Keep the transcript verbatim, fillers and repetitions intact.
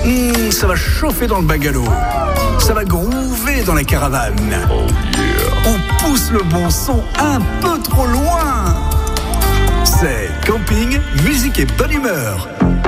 Mmh, ça va chauffer dans le bungalow. Ça va groover dans la caravane. Oh yeah. On pousse le bon son un peu trop loin. C'est camping, musique et bonne humeur.